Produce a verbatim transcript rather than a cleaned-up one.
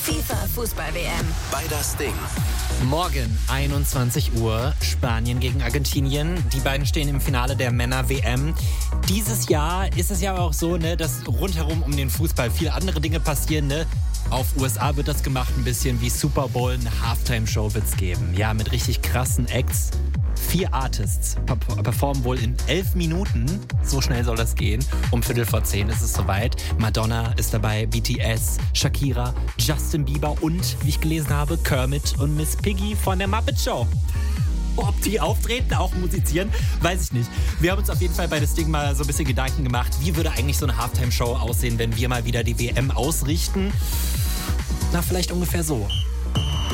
FIFA Fußball-W M. Bei das Ding. Morgen einundzwanzig Uhr, Spanien gegen Argentinien. Die beiden stehen im Finale der Männer-W M. Dieses Jahr ist es ja auch so, ne, dass rundherum um den Fußball viele andere Dinge passieren. Ne? Auf U S A wird das gemacht, ein bisschen wie Super Bowl, eine Halftime-Show wird es geben. Ja, mit richtig krassen Acts. Vier Artists performen wohl in elf Minuten. So schnell soll das gehen. Um Viertel vor zehn ist es soweit. Madonna ist dabei, B T S, Shakira, Justin Bieber und, wie ich gelesen habe, Kermit und Miss Piggy von der Muppet Show. Ob die auftreten, auch musizieren, weiß ich nicht. Wir haben uns auf jeden Fall bei das Ding mal so ein bisschen Gedanken gemacht, wie würde eigentlich so eine Halftime-Show aussehen, wenn wir mal wieder die W M ausrichten? Na, vielleicht ungefähr so.